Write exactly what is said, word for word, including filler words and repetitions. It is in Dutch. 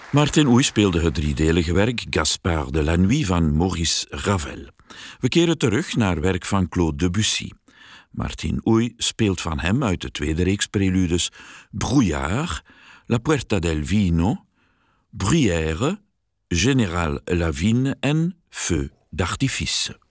Martin Oei speelde het driedelige werk Gaspard de la Nuit van Maurice Ravel. We keren terug naar werk van Claude Debussy. Martin Oei speelt van hem uit de tweede reeks preludes Brouillard, La Puerta del Vino, Bruyère, Général Lavigne en Feu d'artifice.